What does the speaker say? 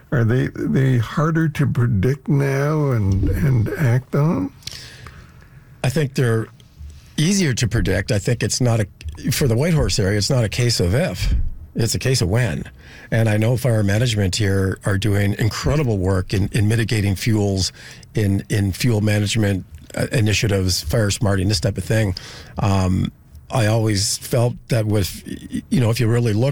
Are they harder to predict now and act on? I think they're easier to predict. I think it's not for the Whitehorse area, it's not a case of if, it's a case of when. And I know fire management here are doing incredible work in mitigating fuels, in fuel management initiatives, fire smarting, this type of thing. I always felt that if you really look